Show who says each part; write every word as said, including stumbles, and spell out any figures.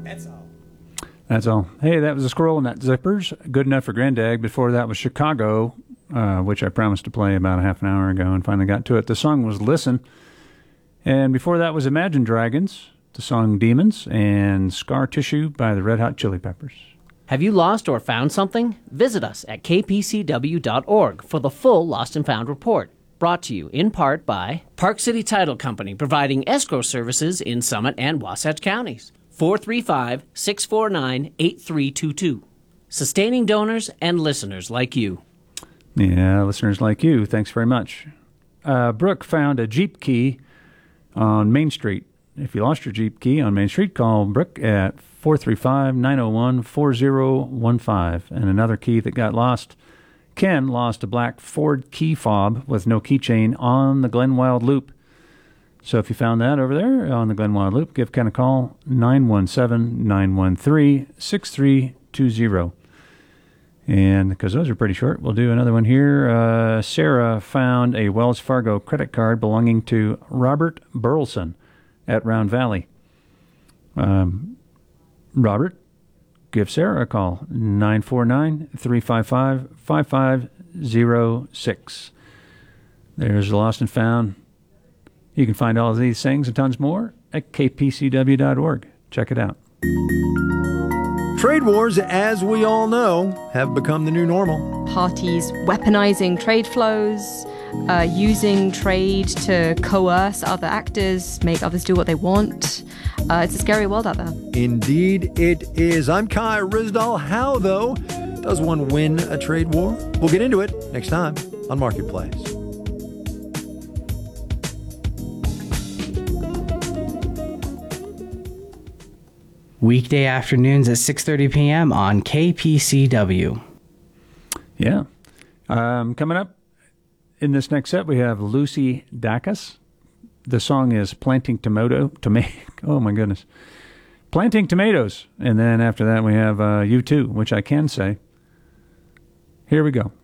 Speaker 1: That's all.
Speaker 2: That's all. Hey, that was a Squirrel and That Zippers. Good enough for Granddad. Before that was Chicago, uh, which I promised to play about a half an hour ago and finally got to it. The song was Listen. And before that was Imagine Dragons, the song Demons, and Scar Tissue by the Red Hot Chili Peppers.
Speaker 3: Have you lost or found something? Visit us at k p c w dot org for the full Lost and Found report. Brought to you in part by Park City Title Company, providing escrow services in Summit and Wasatch counties. four three five, six four nine, eight three two two. Sustaining donors and listeners like you.
Speaker 2: Yeah, listeners like you. Thanks very much. Uh, Brooke found a Jeep key on Main Street. If you lost your Jeep key on Main Street, call Brooke at four three five, nine oh one, four oh one five. And another key that got lost, Ken lost a black Ford key fob with no keychain on the Glenwild Loop. So if you found that over there on the Glenwild Loop, give Ken a call, nine one seven, nine one three, six three two zero. And because those are pretty short, we'll do another one here. Uh, Sarah found a Wells Fargo credit card belonging to Robert Burleson at Round Valley. Um, Robert, give Sarah a call, nine four nine, three five five, five five zero six. There's Lost and Found. You can find all of these things and tons more at k p c w dot org. Check it out.
Speaker 4: Trade wars, as we all know, have become the new normal.
Speaker 5: Parties weaponizing trade flows, uh, using trade to coerce other actors, make others do what they want. Uh, it's a scary world out there.
Speaker 4: Indeed it is. I'm Kai Rizdal. How, though, does one win a trade war? We'll get into it next time on Marketplace.
Speaker 6: Weekday afternoons at six thirty p.m. on K P C W.
Speaker 2: Yeah. Um, coming up in this next set, we have Lucy Dacus. The song is Planting Tomato. Tomato. Oh, my goodness. Planting Tomatoes. And then after that, we have uh, U two, which I can say. Here we go.